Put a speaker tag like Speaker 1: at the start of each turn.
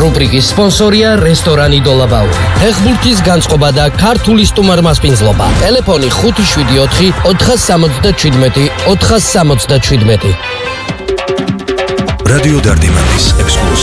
Speaker 1: რუბრიკის სპონსორია რესტორანი დოლაბაური. ფეხბურთის განწყობა და ქართული სტუმარმასპინძლობა. ტელეფონი 574 477 477.
Speaker 2: რადიო დარდიმანდის ექსკლუზივ